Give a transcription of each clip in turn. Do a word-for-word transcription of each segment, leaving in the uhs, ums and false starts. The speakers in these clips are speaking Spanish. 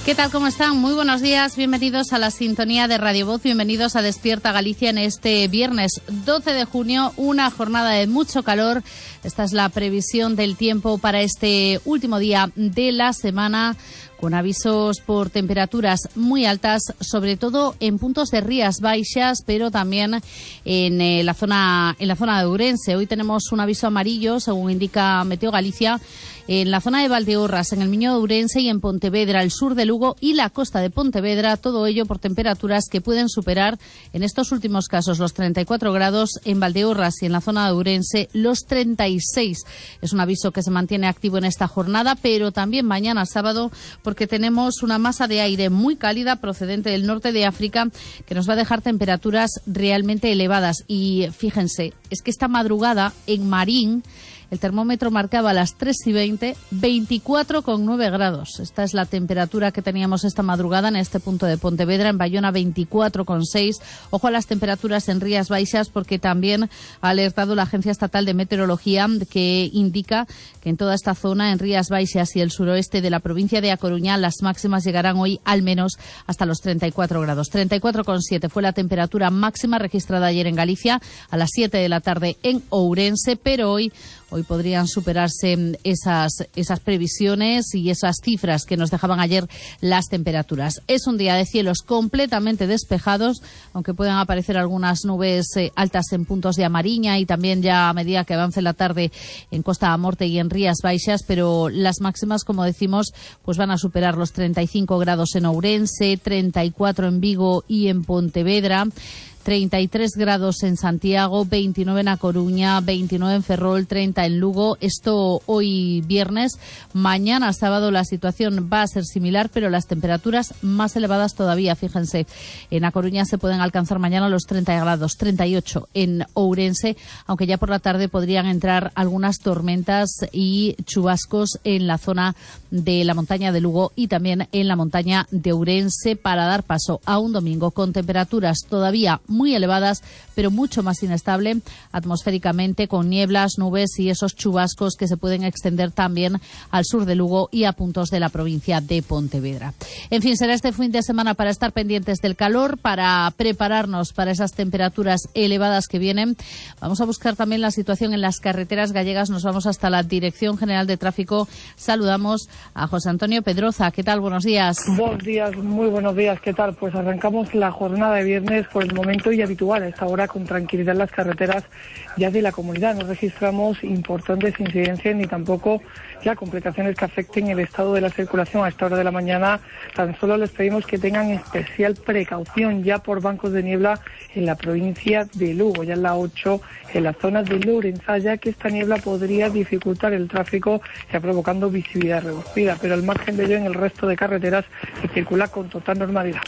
¿Qué tal? ¿Cómo están? Muy buenos días. Bienvenidos a la sintonía de Radio Voz. Bienvenidos a Despierta Galicia en este viernes doce de junio. Una jornada de mucho calor. Esta es la previsión del tiempo para este último día de la semana, con avisos por temperaturas muy altas, sobre todo en puntos de Rías Baixas, pero también en eh, la zona en la zona de Ourense. Hoy tenemos un aviso amarillo, según indica Meteo Galicia, en la zona de Valdeorras, en el Miño de Ourense y en Pontevedra, el sur de Lugo y la costa de Pontevedra, todo ello por temperaturas que pueden superar en estos últimos casos los treinta y cuatro grados, en Valdeorras y en la zona de Ourense los treinta y seis. Es un aviso que se mantiene activo en esta jornada, pero también mañana sábado, porque tenemos una masa de aire muy cálida procedente del norte de África que nos va a dejar temperaturas realmente elevadas. Y fíjense, es que esta madrugada en Marín el termómetro marcaba a las tres y veinte, veinticuatro coma nueve grados. Esta es la temperatura que teníamos esta madrugada en este punto de Pontevedra. En Bayona, veinticuatro coma seis. Ojo a las temperaturas en Rías Baixas, porque también ha alertado la Agencia Estatal de Meteorología, que indica que en toda esta zona, en Rías Baixas y el suroeste de la provincia de A Coruña, las máximas llegarán hoy al menos hasta los treinta y cuatro grados. treinta y cuatro coma siete fue la temperatura máxima registrada ayer en Galicia, a las siete de la tarde en Ourense, pero hoy Hoy podrían superarse esas, esas previsiones y esas cifras que nos dejaban ayer las temperaturas. Es un día de cielos completamente despejados, aunque puedan aparecer algunas nubes eh, altas en puntos de Amariña y también ya a medida que avance la tarde en Costa da Morte y en Rías Baixas, pero las máximas, como decimos, pues van a superar los treinta y cinco grados en Ourense, treinta y cuatro en Vigo y en Pontevedra, treinta y tres grados en Santiago, veintinueve en A Coruña, veintinueve en Ferrol, treinta en Lugo. Esto hoy viernes. Mañana sábado la situación va a ser similar, pero las temperaturas más elevadas todavía. Fíjense, en A Coruña se pueden alcanzar mañana los treinta grados, treinta y ocho en Ourense, aunque ya por la tarde podrían entrar algunas tormentas y chubascos en la zona de la montaña de Lugo y también en la montaña de Ourense, para dar paso a un domingo con temperaturas todavía muy elevadas, pero mucho más inestable atmosféricamente, con nieblas, nubes y esos chubascos que se pueden extender también al sur de Lugo y a puntos de la provincia de Pontevedra. En fin, será este fin de semana para estar pendientes del calor, para prepararnos para esas temperaturas elevadas que vienen. Vamos a buscar también la situación en las carreteras gallegas. Nos vamos hasta la Dirección General de Tráfico. Saludamos a José Antonio Pedroza. ¿Qué tal? Buenos días. Buenos días, muy buenos días. ¿Qué tal? Pues arrancamos la jornada de viernes por el momento y habitual a esta hora, con tranquilidad en las carreteras ya de la comunidad. No registramos importantes incidencias ni tampoco ya complicaciones que afecten el estado de la circulación a esta hora de la mañana. Tan solo les pedimos que tengan especial precaución ya por bancos de niebla en la provincia de Lugo, ya en la ocho, en la zona de Lourenzá, ya que esta niebla podría dificultar el tráfico, ya provocando visibilidad reducida, pero al margen de ello, en el resto de carreteras se circula con total normalidad.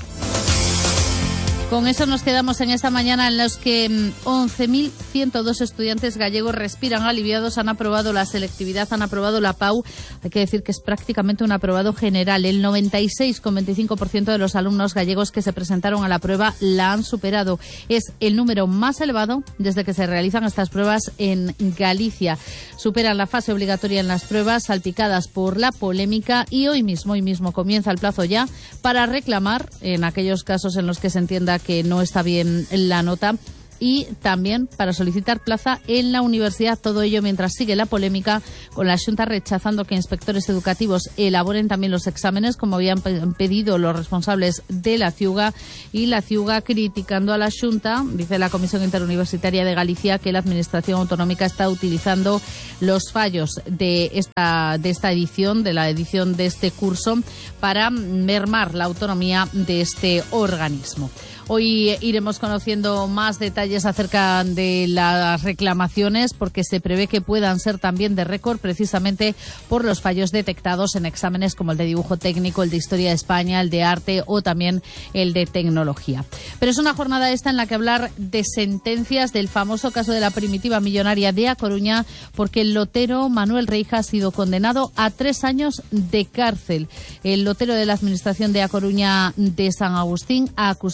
Con eso nos quedamos en esta mañana, en los que once mil ciento dos estudiantes gallegos respiran aliviados, han aprobado la selectividad, han aprobado la P A U. Hay que decir que es prácticamente un aprobado general. El noventa y seis coma veinticinco por ciento de los alumnos gallegos que se presentaron a la prueba la han superado. Es el número más elevado desde que se realizan estas pruebas en Galicia. Superan la fase obligatoria en las pruebas, salpicadas por la polémica, y hoy mismo, hoy mismo comienza el plazo ya para reclamar, en aquellos casos en los que se entienda que no está bien la nota, y también para solicitar plaza en la universidad. Todo ello mientras sigue la polémica, con la Xunta rechazando que inspectores educativos elaboren también los exámenes, como habían pedido los responsables de la Ciuga, y la Ciuga criticando a la Xunta. Dice la Comisión Interuniversitaria de Galicia que la Administración Autonómica está utilizando los fallos de esta, de esta edición, de la edición de este curso, para mermar la autonomía de este organismo. Hoy iremos conociendo más detalles acerca de las reclamaciones, porque se prevé que puedan ser también de récord, precisamente por los fallos detectados en exámenes como el de dibujo técnico, el de Historia de España, el de arte o también el de tecnología. Pero es una jornada esta en la que hablar de sentencias, del famoso caso de la primitiva millonaria de A Coruña, porque el lotero Manuel Reija ha sido condenado a tres años de cárcel. El lotero de la Administración de A Coruña de San Agustín ha acusado este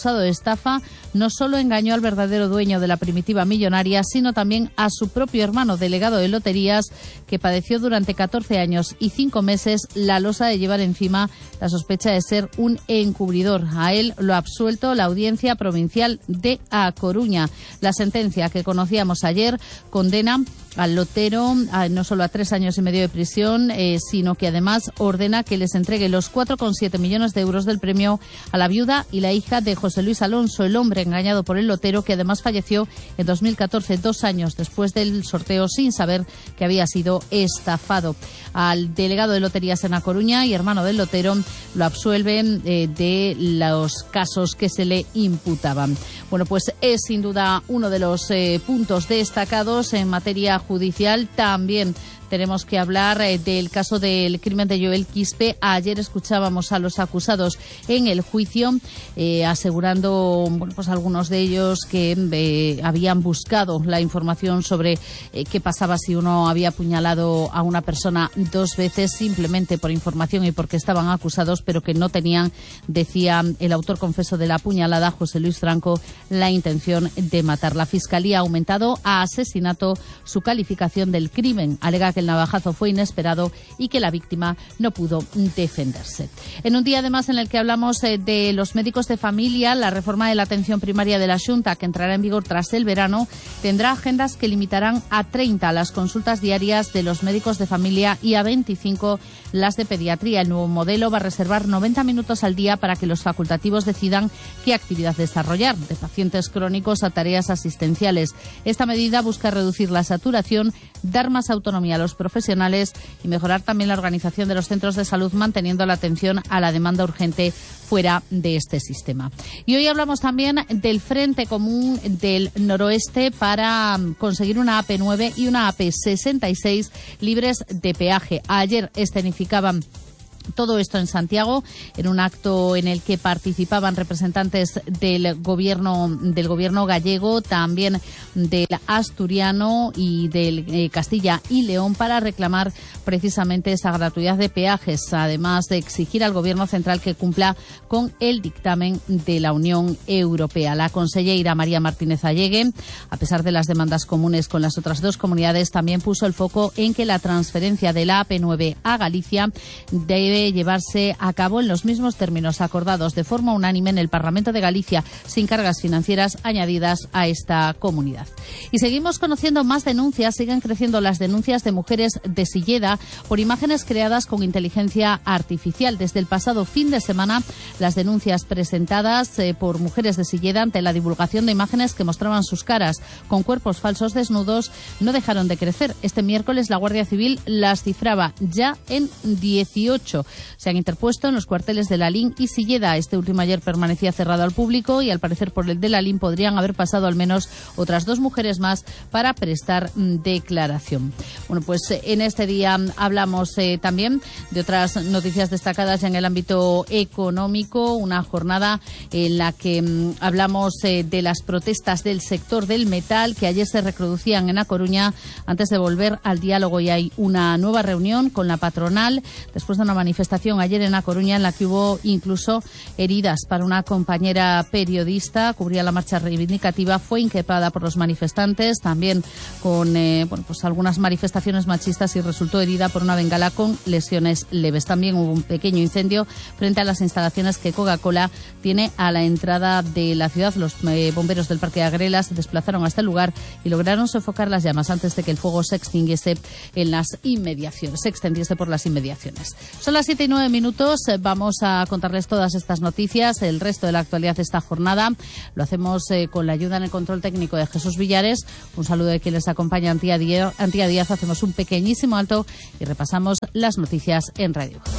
estafa no solo engañó al verdadero dueño de la primitiva millonaria, sino también a su propio hermano, delegado de loterías, que padeció durante catorce años y cinco meses la losa de llevar encima la sospecha de ser un encubridor. A él lo ha absuelto la Audiencia Provincial de A Coruña. La sentencia que conocíamos ayer condena al lotero a, no solo a tres años y medio de prisión, eh, sino que además ordena que les entregue los cuatro coma siete millones de euros del premio a la viuda y la hija de José Luis Alonso, el hombre engañado por el lotero, que además falleció en dos mil catorce, dos años después del sorteo, sin saber que había sido estafado. Al delegado de loterías en A Coruña y hermano del lotero lo absuelven eh, de los casos que se le imputaban. Bueno, pues es sin duda uno de los eh, puntos destacados en materia judicial. También tenemos que hablar eh, del caso del crimen de Joel Quispe. Ayer escuchábamos a los acusados en el juicio, eh, asegurando, bueno, pues algunos de ellos que eh, habían buscado la información sobre eh, qué pasaba si uno había apuñalado a una persona dos veces simplemente por información y porque estaban acusados, pero que no tenían, decía el autor confeso de la apuñalada, José Luis Franco, la intención de matar. La Fiscalía ha aumentado a asesinato su calificación del crimen. Alega que el navajazo fue inesperado y que la víctima no pudo defenderse. En un día además en el que hablamos eh, de los médicos de familia, la reforma de la atención primaria de la Xunta, que entrará en vigor tras el verano, tendrá agendas que limitarán a treinta las consultas diarias de los médicos de familia y a veinticinco las de pediatría. El nuevo modelo va a reservar noventa minutos al día para que los facultativos decidan qué actividad desarrollar, de pacientes crónicos a tareas asistenciales. Esta medida busca reducir la saturación, dar más autonomía a los profesionales y mejorar también la organización de los centros de salud, manteniendo la atención a la demanda urgente fuera de este sistema. Y hoy hablamos también del Frente Común del Noroeste para conseguir una A P nueve y una A P sesenta y seis libres de peaje. Ayer escenificaban todo esto en Santiago, en un acto en el que participaban representantes del gobierno del gobierno gallego, también del asturiano y del eh, Castilla y León, para reclamar precisamente esa gratuidad de peajes, además de exigir al gobierno central que cumpla con el dictamen de la Unión Europea. La consellera María Martínez Allegue, a pesar de las demandas comunes con las otras dos comunidades, también puso el foco en que la transferencia de la A P nueve a Galicia debe llevarse a cabo en los mismos términos acordados de forma unánime en el Parlamento de Galicia, sin cargas financieras añadidas a esta comunidad. Y seguimos conociendo más denuncias. Siguen creciendo las denuncias de mujeres de Silleda por imágenes creadas con inteligencia artificial. Desde el pasado fin de semana, las denuncias presentadas eh, por mujeres de Silleda ante la divulgación de imágenes que mostraban sus caras con cuerpos falsos desnudos no dejaron de crecer. Este miércoles la Guardia Civil las cifraba ya en dieciocho. Se han interpuesto en los cuarteles de Lalín y Silleda. Este último ayer permanecía cerrado al público y al parecer por el de Lalín podrían haber pasado al menos otras dos mujeres más para prestar declaración. Bueno, pues en este día hablamos eh, también de otras noticias destacadas en el ámbito económico, una jornada en la que mm, hablamos eh, de las protestas del sector del metal que ayer se reproducían en A Coruña antes de volver al diálogo, y hay una nueva reunión con la patronal después de una manifestación ayer en A Coruña en la que hubo incluso heridas para una compañera periodista. Cubría la marcha reivindicativa, fue increpada por los manifestantes, también con eh, bueno, pues algunas manifestaciones machistas, y resultó herida por una bengala con lesiones leves. También hubo un pequeño incendio frente a las instalaciones que Coca-Cola tiene a la entrada de la ciudad. Los eh, bomberos del Parque de Agrela se desplazaron hasta el lugar y lograron sofocar las llamas antes de que el fuego se extinguiese en las inmediaciones, se extendiese por las inmediaciones. Son las siete y nueve minutos. Vamos a contarles todas estas noticias, el resto de la actualidad de esta jornada. Lo hacemos eh, con la ayuda en el control técnico de Jesús Villares. Un saludo de quien les acompaña, Antía Díaz. Antía Díaz. Hacemos un pequeñísimo alto y repasamos las noticias en Radio Voz.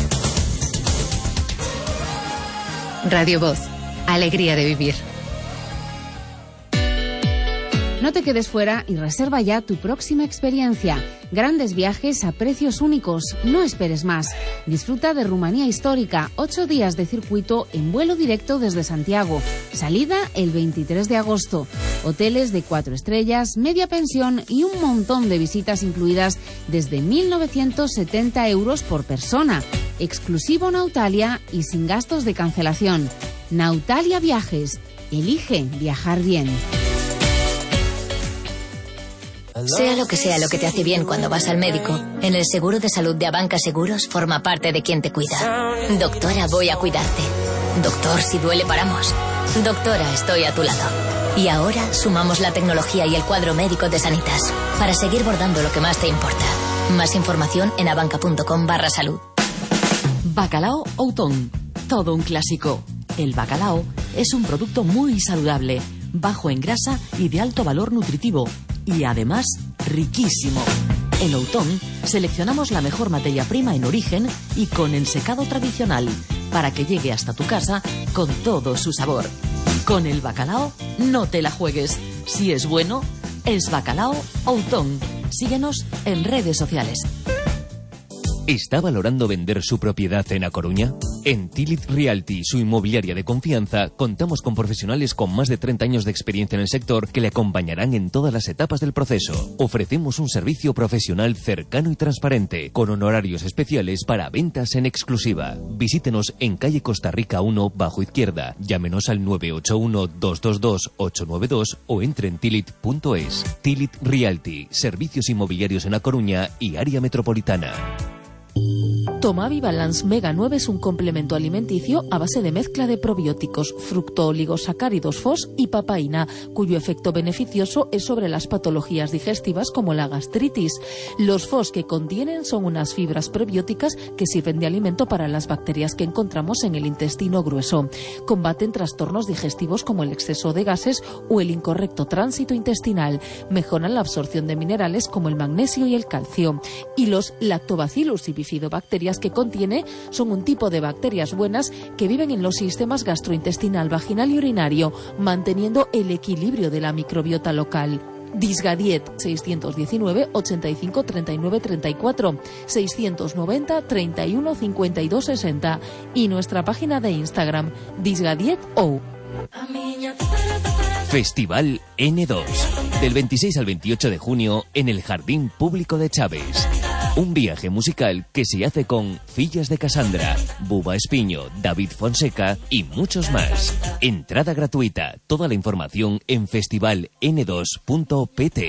Radio Voz. Alegría de vivir. No te quedes fuera y reserva ya tu próxima experiencia. Grandes viajes a precios únicos. No esperes más. Disfruta de Rumanía Histórica. Ocho días de circuito en vuelo directo desde Santiago. Salida el veintitrés de agosto. Hoteles de cuatro estrellas, media pensión y un montón de visitas incluidas desde mil novecientos setenta euros por persona. Exclusivo Nautalia y sin gastos de cancelación. Nautalia Viajes. Elige viajar bien. Sea lo que sea lo que te hace bien cuando vas al médico, en el seguro de salud de Abanca Seguros forma parte de quien te cuida. Doctora, voy a cuidarte. Doctor, si duele paramos. Doctora, estoy a tu lado. Y ahora sumamos la tecnología y el cuadro médico de Sanitas para seguir bordando lo que más te importa. Más información en abanca.com barra salud. Bacalao Outón. Todo un clásico. El bacalao es un producto muy saludable, bajo en grasa y de alto valor nutritivo. Y además, riquísimo. En Outón seleccionamos la mejor materia prima en origen y con ensecado tradicional, para que llegue hasta tu casa con todo su sabor. Con el bacalao, no te la juegues. Si es bueno, es Bacalao Outón. Síguenos en redes sociales. ¿Está valorando vender su propiedad en A Coruña? En Tilit Realty, su inmobiliaria de confianza, contamos con profesionales con más de treinta años de experiencia en el sector que le acompañarán en todas las etapas del proceso. Ofrecemos un servicio profesional cercano y transparente, con honorarios especiales para ventas en exclusiva. Visítenos en calle Costa Rica uno, bajo izquierda. Llámenos al nueve ocho uno, dos dos dos, ocho nueve dos o entre en tilit punto es. Tilit Realty, servicios inmobiliarios en A Coruña y área metropolitana. Tomavi Balance Mega nueve es un complemento alimenticio a base de mezcla de probióticos, fructooligosacáridos F O S y papaína, cuyo efecto beneficioso es sobre las patologías digestivas como la gastritis. Los F O S que contienen son unas fibras prebióticas que sirven de alimento para las bacterias que encontramos en el intestino grueso. Combaten trastornos digestivos como el exceso de gases o el incorrecto tránsito intestinal. Mejoran la absorción de minerales como el magnesio y el calcio. Y los lactobacillus y bifidobacterias que contiene son un tipo de bacterias buenas que viven en los sistemas gastrointestinal, vaginal y urinario, manteniendo el equilibrio de la microbiota local. Disgadiet seiscientos diecinueve, ochenta y cinco, treinta y nueve, treinta y cuatro, seiscientos noventa, treinta y uno, cincuenta y dos, sesenta y nuestra página de Instagram disgadiet.o. Festival N dos, del veintiséis al veintiocho de junio en el Jardín Público de Chaves. Un viaje musical que se hace con Fillas de Cassandra, Buba Espiño, David Fonseca y muchos más. Entrada gratuita. Toda la información en festival ene dos punto pt.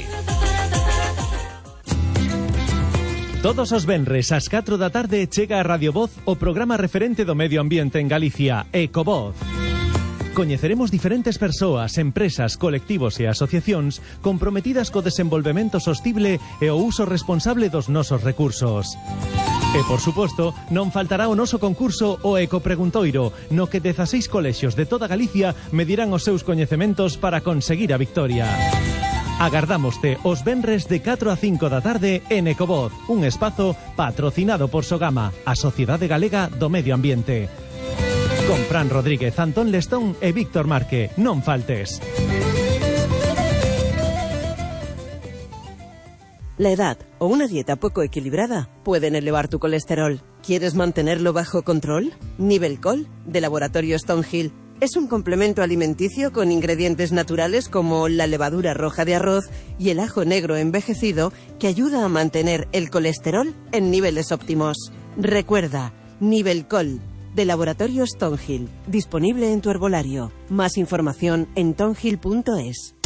Todos os venres ás catro da tarde chega a Radio Voz o programa referente do medio ambiente en Galicia, Ecovoz. Coñeceremos diferentes persoas, empresas, colectivos e asociacións comprometidas co desenvolvemento sostible e o uso responsable dos nosos recursos. E, por suposto, non faltará o noso concurso o Ecopreguntoiro, no que dezaseis colexios de toda Galicia medirán os seus coñecementos para conseguir a victoria. Agardámoste os venres de catro a cinco da tarde en Ecovoz, un espazo patrocinado por Sogama, a Sociedade Galega do Medio Ambiente. Con Fran Rodríguez, Antón Lestón e Víctor Marque. Non faltes. La edad o una dieta poco equilibrada pueden elevar tu colesterol. ¿Quieres mantenerlo bajo control? Nivelcol, de Laboratorio Stonehill, es un complemento alimenticio con ingredientes naturales como la levadura roja de arroz y el ajo negro envejecido que ayuda a mantener el colesterol en niveles óptimos. Recuerda, Nivelcol, de Laboratorio Stonehill, disponible en tu herbolario. Más información en tonhill punto es.